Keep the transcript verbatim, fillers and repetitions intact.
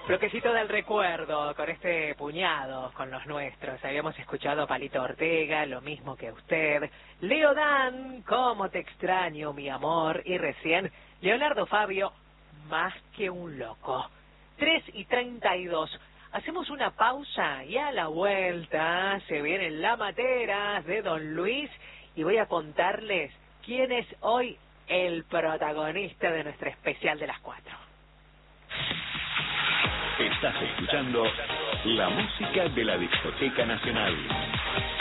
Bloquecito del recuerdo, con este puñado, con los nuestros. Habíamos escuchado a Palito Ortega, lo mismo que usted. Leo Dan, cómo te extraño, mi amor. Y recién, Leonardo Fabio, más que un loco. tres y treinta y dos. Hacemos una pausa y a la vuelta se vienen las materas de Don Luis y voy a contarles quién es hoy el protagonista de nuestro especial de las cuatro. Estás escuchando la música de la Discoteca Nacional.